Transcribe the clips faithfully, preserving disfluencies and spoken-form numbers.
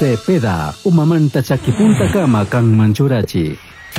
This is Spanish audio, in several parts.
Cepeda, umamanta chakipunta kama kang manchurachi.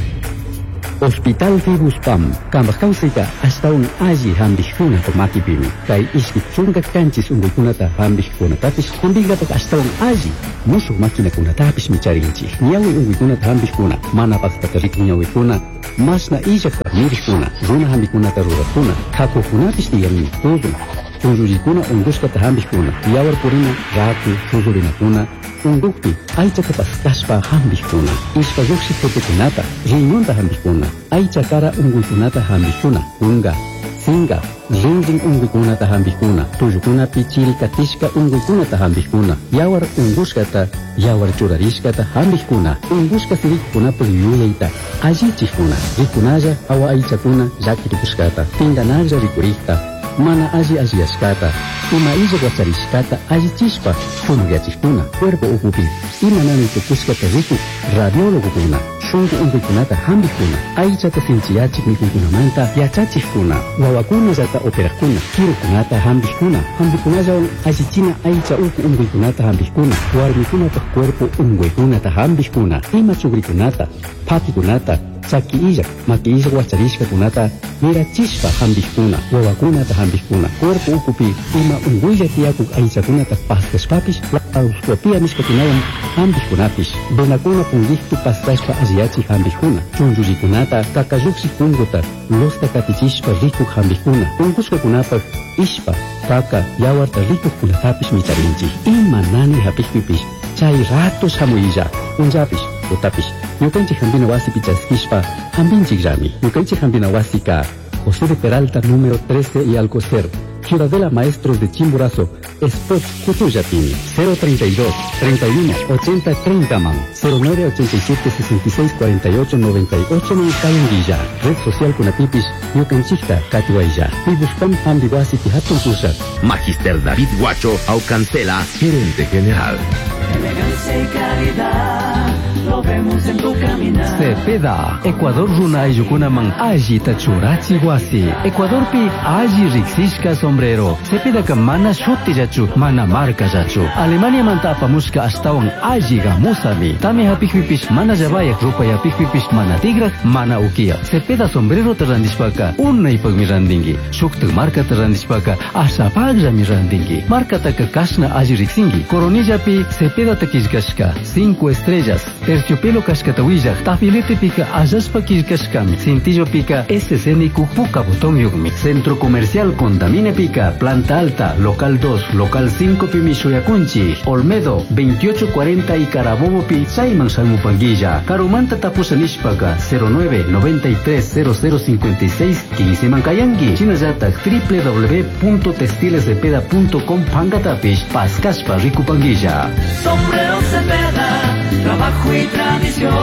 Hospital Fibuspam, kambas kausika hasta un allí hambijuna to makipimi. Kai iskitsunga kanchis ungukunata hambijuna tapis hambigata hasta un allí. Musu makina kuna tapis micharinchi. Nyawi ungukunata hambijuna, mana pakatariku nyawi kuna. Masna ijaka mirikuna, runa hambikuna tarurapuna. Kako kunatis tiyami todo. Tunjurikuna unguskata hambijuna. Yawar purina ratu tunjurina kuna. Undukti, aicha kapas kaspa hambijuna. Ispa yuksi tepekunata, riñonta hambijuna. Aicha kara unguikunata hambijuna. Unga, singa, rinrin unguikunata hambijuna. Tuyukuna pichiri katishka unguikunata hambijuna. Yawar unguskata, yawar churarishkata hambijuna. Unguska firikuna puliyuyaita. Allichikuna, rikunaya awa aichakuna yakirikuskata. Tinganaya rikurikta. Mana aji ajiaskata, ima ija guacharishkata ajichispa, funugiachikuna, cuerpo ukupi, ima nani tukuskata riku, radiólogo kuna, shungu unguikunata hambikuna, aichata sinchiachik mikunkunamanta, yachachikuna, wawakuna yata operakuna, kirukunata hambikuna, hambikuna yaon ajichina aicha uku unguikunata hambikuna, warmikunata cuerpo unguikunata hambikuna, ima chugrikunata, patikunata, Saki ija, maki ija guacharishka kunata, mira chispa hambijkuna, wawakunata hambijkuna, cuerpo ukupi, ima unguilla tiakuk aicha kunata pastas papis, auscopia miskakunayan hambijkunapis, benakuna pungiktu pastashpa asiachi hambijkuna, chunjurikunata, kakayuksi kungota, losta kapichishpa rikuk hambijkuna, unguska kunapa, ispa, kaka, yawarta rikuk kunatapis micharinchi, ima nani hapikpipis, chay ratos hamuilla, unjapis, utapis, Yukanchi Hambina Wasi Pichaskishpa, Hambinchi Grami, Yukanchi Hambina Wasika, José de Peralta número trece y Alcocer, Ciudadela Maestros de Chimborazo, Spot Cutuyapini, cero treinta y dos, treinta y uno, ochenta, treinta man, cero nueve ochenta y siete, sesenta y seis, cuarenta y ocho, noventa y ocho Nuncayanguilla, Red Social Kunatipis, Yukanchikta, Katiwaya, Pibuspam Hambiwasi Tihatun Pusat. Magister David Guacho Aucancela, Gerente General. Elegancia y calidad, lo vemos en tu caminar. Cepeda, Ecuador runa ayukunaman aji tachurachi guasi. Ecuador pi aji riksishka sombrero. Cepeda ka mana shuti jachu, mana marca jachu. Alemania manta apamushka astawan aji gamusami. Tami hapikpipish mana jabayak rupa yapikpipish mana tigrak, mana ukia. Cepeda sombrero terrandishpaka, unna ipag mirandingi. Shukta marca terrandishpaka, asapag mirandingi. Marca taka kasna aji riksingi. Coronilla pi Cepeda takishkashka, cinco estrellas. Terciopelo Cascatawilla, Tafilete pica Ayaspa Kirkashkami, Cintillo pica S C N Kupuka Botón Yugmi, Centro Comercial Condamine pica, Planta Alta, Local dos, Local cinco Pimishoyacunchi, Olmedo, veintiocho cuarenta y Carabobo pi, Saiman Salmupanguilla, Carumanta Tapusanishpaga, cero nueve, noventa y tres, cero cero cincuenta y seis, quince Mancayangi, Chinayatak, w w w punto textilescepeda punto com Pangatapish, Pascaspa Ricupanguilla. Sombrero Cepeda, trabajo y tradición.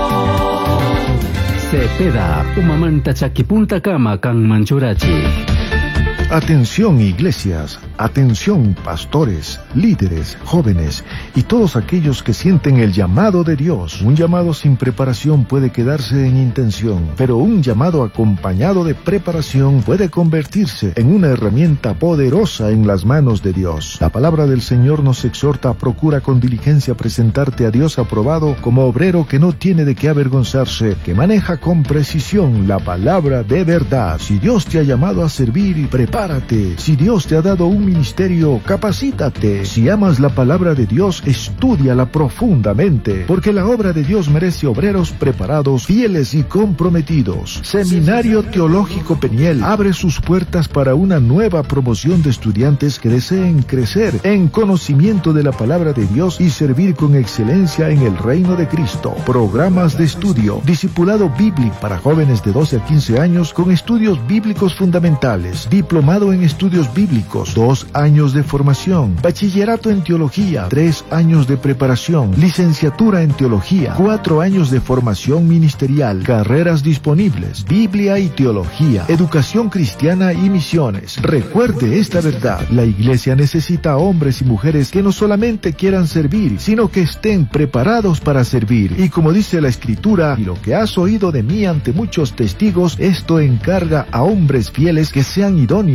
Cepeda, umamanta chakipunta kama kang manchurachi. Atención iglesias, atención pastores, líderes, jóvenes y todos aquellos que sienten el llamado de Dios. Un llamado sin preparación puede quedarse en intención, pero un llamado acompañado de preparación puede convertirse en una herramienta poderosa en las manos de Dios. La palabra del Señor nos exhorta: procura con diligencia presentarte a Dios aprobado como obrero que no tiene de qué avergonzarse, que maneja con precisión la palabra de verdad. Si Dios te ha llamado a servir, prepárate. Si Dios te ha dado un ministerio, capacítate. Si amas la palabra de Dios, estúdiala profundamente, porque la obra de Dios merece obreros preparados, fieles y comprometidos. Seminario Teológico Peniel abre sus puertas para una nueva promoción de estudiantes que deseen crecer en conocimiento de la palabra de Dios y servir con excelencia en el reino de Cristo. Programas de estudio: discipulado bíblico para jóvenes de doce a quince años con estudios bíblicos fundamentales, diplomado en estudios bíblicos, dos años de formación, bachillerato en teología, tres años de preparación, licenciatura en teología, cuatro años de formación ministerial, carreras disponibles, Biblia y teología, educación cristiana y misiones. Recuerde esta verdad: la iglesia necesita hombres y mujeres que no solamente quieran servir, sino que estén preparados para servir. Y como dice la Escritura: y lo que has oído de mí ante muchos testigos, esto encarga a hombres fieles que sean idóneos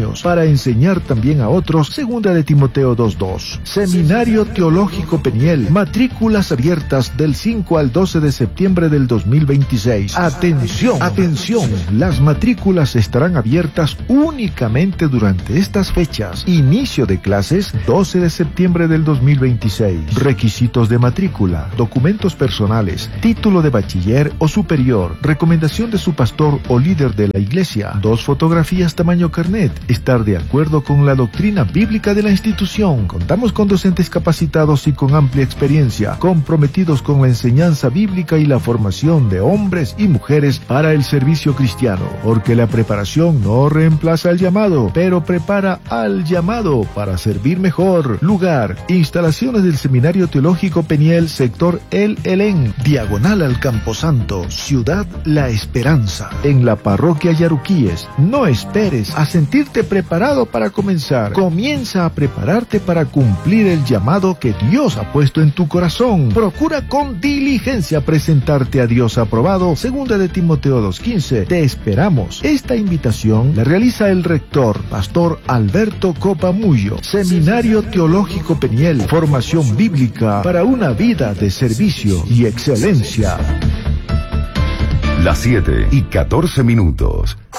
idóneos para enseñar también a otros. Segunda de Timoteo dos dos. Seminario Teológico Peniel. Matrículas abiertas del cinco al doce de septiembre del dos mil veintiséis. Atención, atención. Las matrículas estarán abiertas únicamente durante estas fechas. Inicio de clases doce de septiembre del dos mil veintiséis. Requisitos de matrícula: documentos personales, título de bachiller o superior, recomendación de su pastor o líder de la iglesia, dos fotografías tamaño carnet, estar de acuerdo con la doctrina bíblica de la institución. Contamos con docentes capacitados y con amplia experiencia, comprometidos con la enseñanza bíblica y la formación de hombres y mujeres para el servicio cristiano, porque la preparación no reemplaza al llamado, pero prepara al llamado para servir mejor. Lugar: instalaciones del Seminario Teológico Peniel, sector El Elén, diagonal al Camposanto, Ciudad La Esperanza, en la parroquia Yaruquíes. No esperes a sentirte preparado para comenzar. Comienza a prepararte para cumplir el llamado que Dios ha puesto en tu corazón. Procura con diligencia presentarte a Dios aprobado. Segunda de Timoteo dos quince. Te esperamos. Esta invitación la realiza el rector, Pastor Alberto Copamullo. Seminario Teológico Peniel. Formación bíblica para una vida de servicio y excelencia. Las siete y catorce minutos.